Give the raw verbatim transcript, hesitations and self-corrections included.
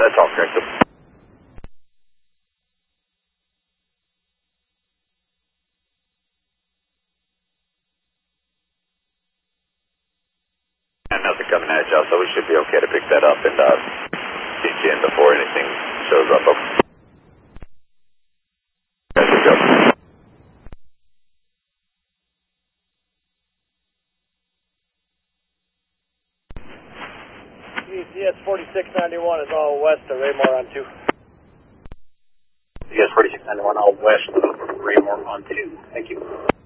That's all correct. And nothing coming at y'all, so we should be okay to pick that up and uh, get you in before anything shows up. There we go. E C S forty-six ninety-one is all west of Raymore on two. E C S forty-six ninety-one all west of Raymore on two. Thank you.